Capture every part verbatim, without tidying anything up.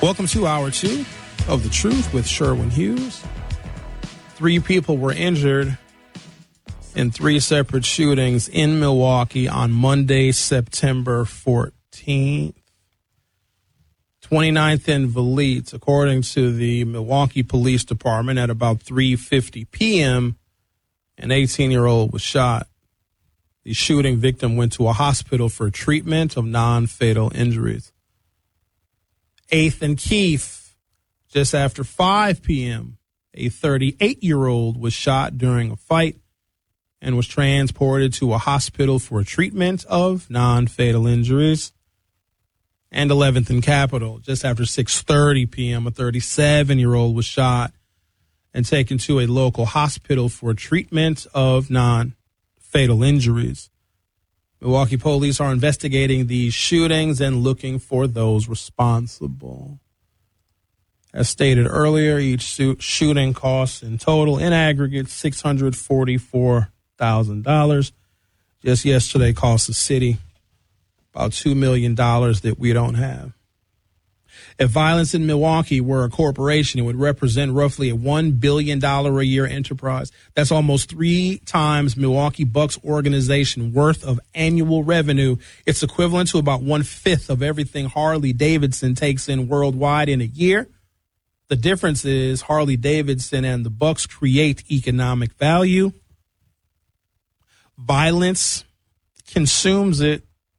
Welcome to hour two of The Truth with Sherwin Hughes. Three people were injured in three separate shootings in Milwaukee on Monday, September fourteenth. twenty-ninth and Valete, according to the Milwaukee Police Department, at about three fifty p.m., an eighteen-year-old was shot. The shooting victim went to a hospital for treatment of non-fatal injuries. eighth and Keith, just after five p.m., a thirty-eight-year-old was shot during a fight and was transported to a hospital for treatment of non-fatal injuries. And eleventh and Capitol, just after six thirty p.m., a thirty-seven-year-old was shot and taken to a local hospital for treatment of non-fatal injuries. Milwaukee police are investigating these shootings and looking for those responsible. As stated earlier, each shooting costs in total, in aggregate, six hundred forty-four thousand dollars. Just yesterday cost the city about two million dollars that we don't have. If Violence in Milwaukee were a corporation, it would represent roughly a one billion dollars a year enterprise. That's almost three times Milwaukee Bucks organization worth of annual revenue. It's equivalent to about one-fifth of everything Harley-Davidson takes in worldwide in a year. The difference is Harley-Davidson and the Bucks create economic value. Violence consumes it.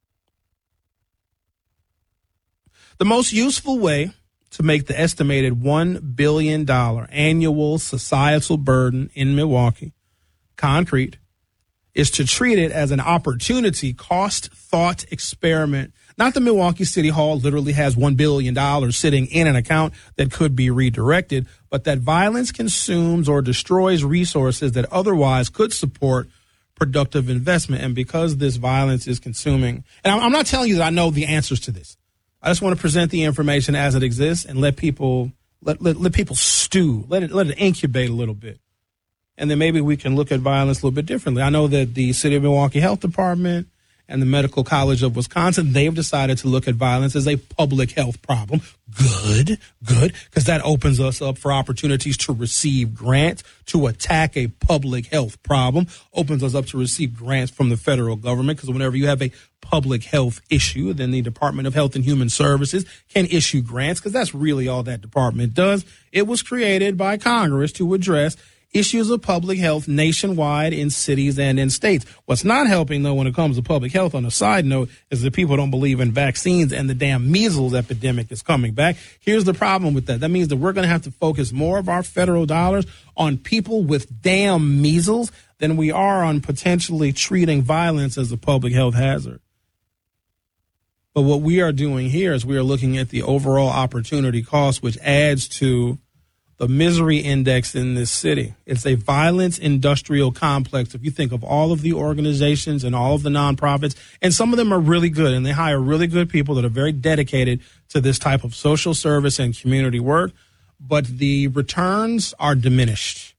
The most useful way to make the estimated one billion dollars annual societal burden in Milwaukee concrete is to treat it as an opportunity cost thought experiment. Not that Milwaukee City Hall literally has one billion dollars sitting in an account that could be redirected, but that violence consumes or destroys resources that otherwise could support productive investment. And because this violence is consuming, and I'm not telling you that I know the answers to this. I just want to present the information as it exists and let people let, let, let people stew, let it let it incubate a little bit. And then maybe we can look at violence a little bit differently. I know that the City of Milwaukee Health Department and the Medical College of Wisconsin, they've decided to look at violence as a public health problem. Good, good, because that opens us up for opportunities to receive grants to attack a public health problem, opens us up to receive grants from the federal government, because whenever you have a public health issue, then the Department of Health and Human Services can issue grants, because that's really all that department does. It was created by Congress to address issues of public health nationwide in cities and in states. What's not helping, though, when it comes to public health, on a side note, is that people don't believe in vaccines and the damn measles epidemic is coming back. Here's the problem with that. That means that we're going to have to focus more of our federal dollars on people with damn measles than we are on potentially treating violence as a public health hazard. But what we are doing here is we are looking at the overall opportunity cost, which adds to the misery index in this city. It's a violence industrial complex. If you think of all of the organizations and all of the nonprofits, and some of them are really good, and they hire really good people that are very dedicated to this type of social service and community work, but the returns are diminished.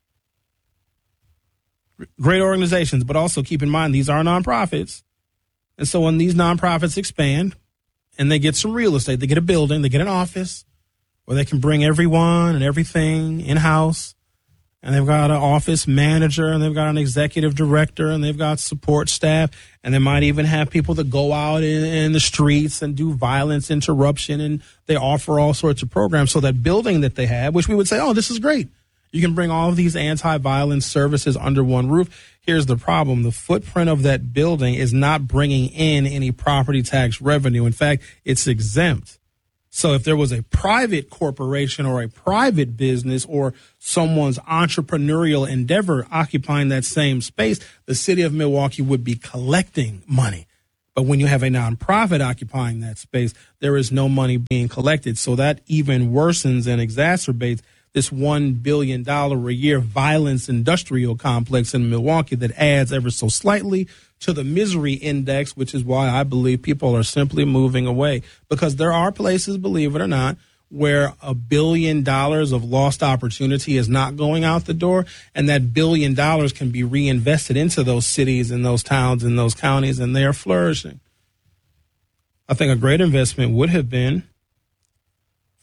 Great organizations, but also keep in mind these are nonprofits. And so when these nonprofits expand and they get some real estate, they get a building, they get an office, where they can bring everyone and everything in-house, and they've got an office manager, and they've got an executive director, and they've got support staff, and they might even have people that go out in, in the streets and do violence interruption, and they offer all sorts of programs. So that building that they have, which we would say, oh, this is great. You can bring all of these anti-violence services under one roof. Here's the problem. The footprint of that building is not bringing in any property tax revenue. In fact, it's exempt. So if there was a private corporation or a private business or someone's entrepreneurial endeavor occupying that same space, the city of Milwaukee would be collecting money. But when you have a nonprofit occupying that space, there is no money being collected. So that even worsens and exacerbates this one billion dollars a year violence industrial complex in Milwaukee that adds ever so slightly to the misery index, which is why I believe people are simply moving away. Because there are places, believe it or not, where a billion dollars of lost opportunity is not going out the door, and that billion dollars can be reinvested into those cities and those towns and those counties, and they are flourishing. I think a great investment would have been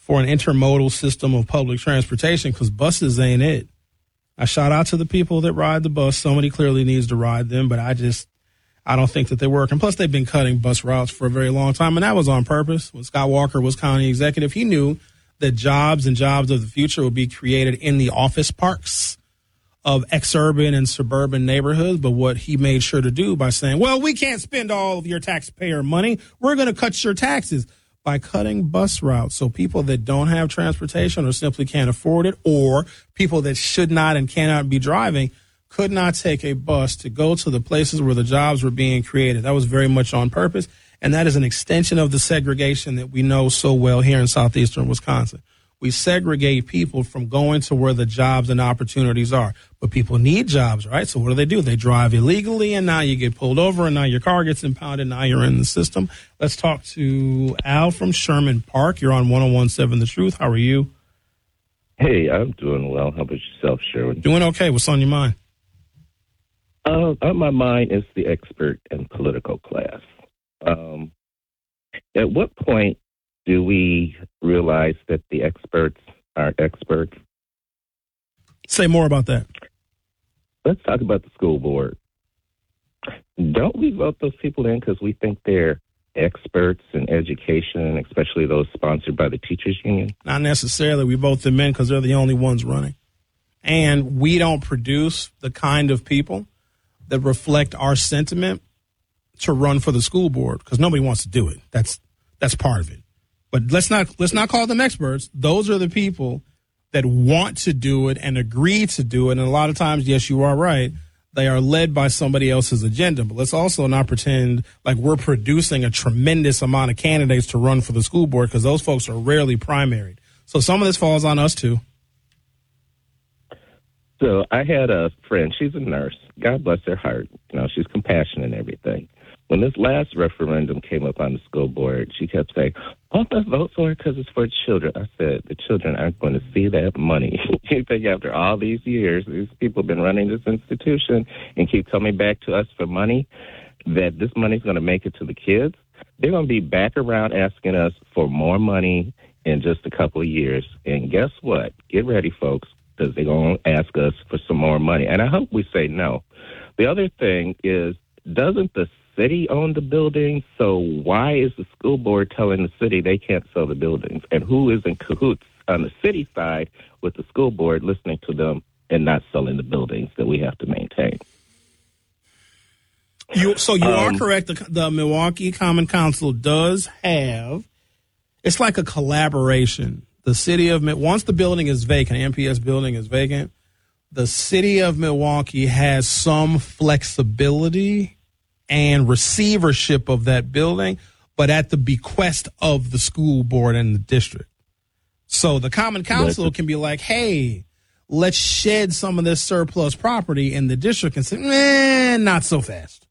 for an intermodal system of public transportation because buses ain't it. I shout out to the people that ride the bus. Somebody clearly needs to ride them, but I just, I don't think that they work. And plus, they've been cutting bus routes for a very long time, and that was on purpose. When Scott Walker was county executive, he knew that jobs and jobs of the future would be created in the office parks of exurban and suburban neighborhoods. But what he made sure to do by saying, well, we can't spend all of your taxpayer money, we're going to cut your taxes, by cutting bus routes. So people that don't have transportation or simply can't afford it, or people that should not and cannot be driving could not take a bus to go to the places where the jobs were being created. That was very much on purpose. And that is an extension of the segregation that we know so well here in southeastern Wisconsin. We segregate people from going to where the jobs and opportunities are. But people need jobs, right? So what do they do? They drive illegally, and now you get pulled over, and now your car gets impounded. Now you're in the system. Let's talk to Al from Sherman Park. You're on one oh one point seven The Truth. How are you? Hey, I'm doing well. How about yourself, Sherwin? Doing okay. What's on your mind? Uh, on my mind is the expert and political class. Um, at what point do we realize that the experts are experts? Say more about that. Let's talk about the school board. Don't we vote those people in because we think they're experts in education, especially those sponsored by the teachers union? Not necessarily. We vote them in because they're the only ones running. And we don't produce the kind of people that reflect our sentiment to run for the school board because nobody wants to do it. That's that's part of it. But let's not let's not call them experts. Those are the people that want to do it and agree to do it. And a lot of times, yes, you are right, they are led by somebody else's agenda. But let's also not pretend like we're producing a tremendous amount of candidates to run for the school board because those folks are rarely primaried. So some of this falls on us, too. So I had a friend. She's a nurse. God bless her heart. You know, she's compassionate and everything. When this last referendum came up on the school board, she kept saying, oh, let's vote for it because it's for children. I said, the children aren't going to see that money. You think after all these years, these people have been running this institution and keep coming back to us for money, that this money's going to make it to the kids? They're going to be back around asking us for more money in just a couple of years. And guess what? Get ready, folks, because they're going to ask us for some more money. And I hope we say no. The other thing is, doesn't the city own the buildings? So why is the school board telling the city they can't sell the buildings? And who is in cahoots on the city side with the school board listening to them and not selling the buildings that we have to maintain? You, so you Um, are correct. The, the Milwaukee Common Council does have, it's like a collaboration. The city of, once the building is vacant, M P S building is vacant, the city of Milwaukee has some flexibility and receivership of that building, but at the bequest of the school board and the district. So the Common Council can be like, hey, let's shed some of this surplus property, and the district can say, eh, not so fast.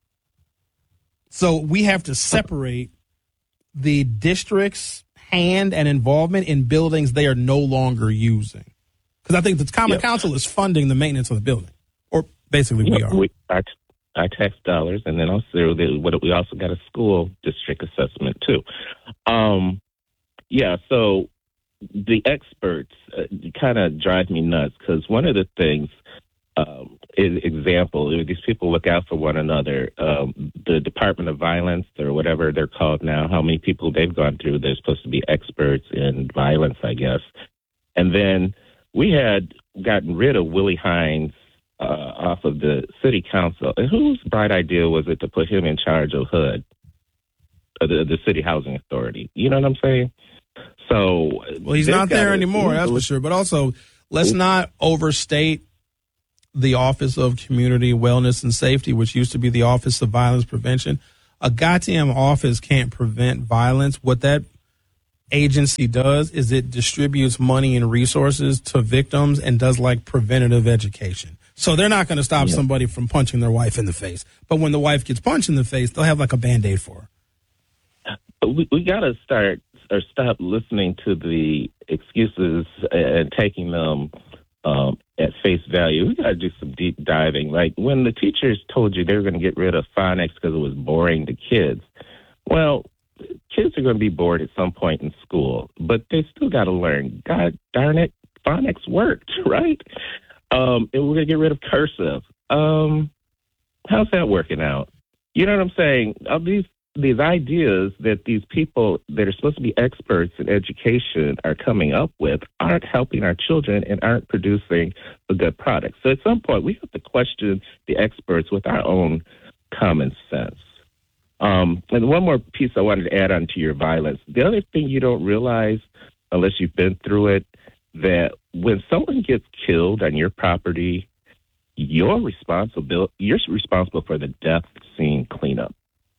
So we have to separate the district's hand and involvement in buildings they are no longer using. Because I think the Common Yep. Council is funding the maintenance of the building, or basically we are. We, our, our tax dollars, and then also the, what we also got a school district assessment too. Um, yeah, so the experts uh, kind of drive me nuts because one of the things, um, is example, these people look out for one another. Um, the Department of Violence or whatever they're called now, how many people they've gone through, they're supposed to be experts in violence, I guess. And then we had gotten rid of Willie Hines uh, off of the city council. And whose bright idea was it to put him in charge of H U D, uh, the, the city housing authority? You know what I'm saying? So, well, he's not there anymore, that's for sure. But also, let's not overstate the Office of Community Wellness and Safety, which used to be the Office of Violence Prevention. A goddamn office can't prevent violence. What that agency does is it distributes money and resources to victims and does like preventative education. So they're not going to stop yeah. somebody from punching their wife in the face. But when the wife gets punched in the face, they'll have like a Band-Aid for her. We, we got to start or stop listening to the excuses and taking them um, at face value. We got to do some deep diving. Like when the teachers told you they were going to get rid of phonics because it was boring to kids. Well, kids are going to be bored at some point in school, but they still got to learn. God darn it, phonics worked, right? Um, and we're going to get rid of cursive. Um, how's that working out? You know what I'm saying? All these these ideas that these people that are supposed to be experts in education are coming up with aren't helping our children and aren't producing a good product. So at some point, we have to question the experts with our own common sense. Um, and one more piece I wanted to add on to your violence. The other thing you don't realize, unless you've been through it, that when someone gets killed on your property, you're responsible, you're responsible for the death scene cleanup.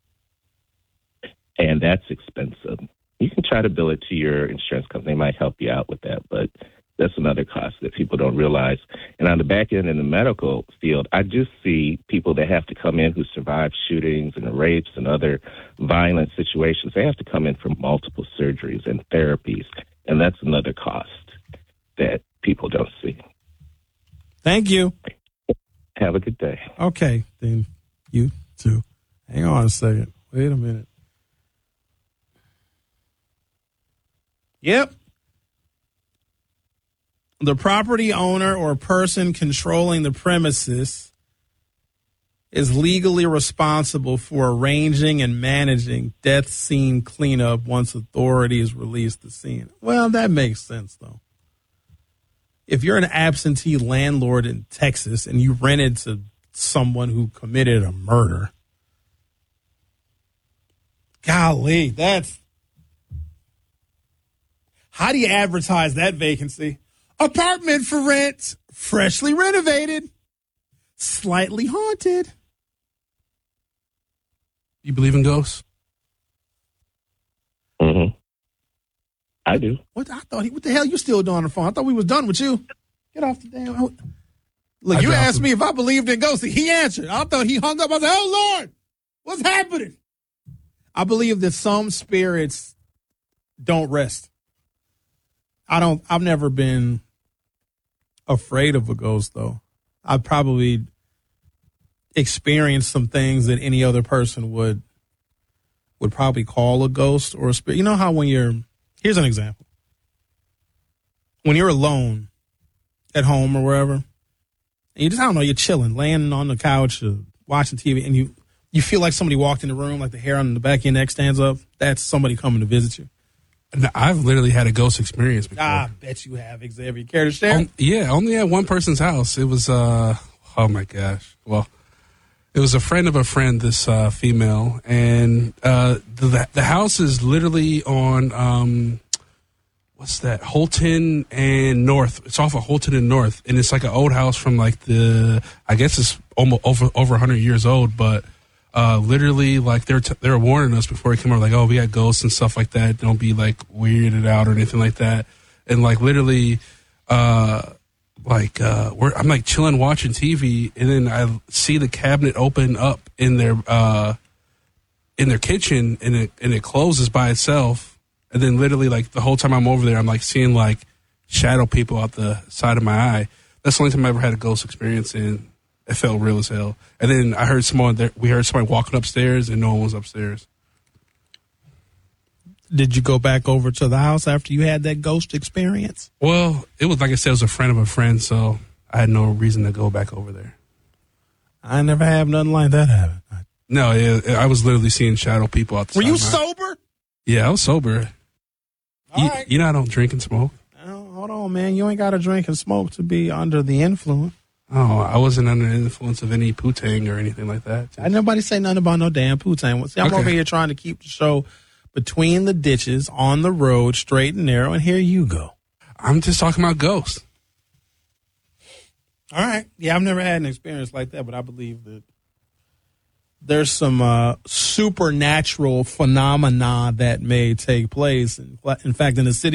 And that's expensive. You can try to bill it to your insurance company. They might help you out with that, but that's another cost that people don't realize. And on the back end in the medical field, I do see people that have to come in who survive shootings and rapes and other violent situations. They have to come in for multiple surgeries and therapies, and that's another cost that people don't see. Thank you. Have a good day. Okay, then you too. Hang on a second. Wait a minute. Yep. The property owner or person controlling the premises is legally responsible for arranging and managing death scene cleanup once authorities release the scene. Well, that makes sense, though. If you're an absentee landlord in Texas and you rented to someone who committed a murder, golly, that's... How do you advertise that vacancy? Apartment for rent, freshly renovated, slightly haunted. You believe in ghosts? Mm-hmm. I do. What I thought? He, what the hell you still doing on the phone? I thought we was done with you. Get off the damn. Look, I you asked him. me if I believed in ghosts. He answered. I thought he hung up. I said, "Oh Lord, what's happening?" I believe that some spirits don't rest. I don't. I've never been afraid of a ghost, though. I've probably experienced some things that any other person would would probably call a ghost or a spirit. You know how when you're here's an example. When you're alone at home or wherever, and you just I don't know, you're chilling, laying on the couch or watching T V, and you you feel like somebody walked in the room, like the hair on the back of your neck stands up. That's somebody coming to visit you. I've literally had a ghost experience before. I bet you have, Xavier. Care to share? Um, yeah, only at one person's house. It was, uh, oh my gosh. Well, it was a friend of a friend, this uh, female, and uh, the the house is literally on, um, what's that, Holton and North. It's off of Holton and North, and it's like an old house from like the, I guess it's almost over, over one hundred years old, but Uh, literally, like they're t- they're warning us before we come over, like, oh, we got ghosts and stuff like that. Don't be like weirded out or anything like that. And like literally, uh, like uh, we're I'm like chilling watching T V, and then I see the cabinet open up in their uh, in their kitchen, and it and it closes by itself. And then literally, like the whole time I'm over there, I'm like seeing like shadow people out the side of my eye. That's the only time I ever had a ghost experience, and it felt real as hell. And then I heard someone there. We heard somebody walking upstairs, and no one was upstairs. Did you go back over to the house after you had that ghost experience? Well, it was like I said, it was a friend of a friend, so I had no reason to go back over there. I never have nothing like that happen. No, it, I was literally seeing shadow people out the Were side you of my- sober? Yeah, I was sober. All you, right. you know I don't drink and smoke. Oh, hold on, man. You ain't got to drink and smoke to be under the influence. Oh, I wasn't under the influence of any poo-tang or anything like that. I nobody say nothing about no damn poo-tang. See, I'm Okay. over here trying to keep the show between the ditches, on the road, straight and narrow, and here you go. I'm just talking about ghosts. All right. Yeah, I've never had an experience like that, but I believe that there's some uh, supernatural phenomena that may take place. In, in fact, in the city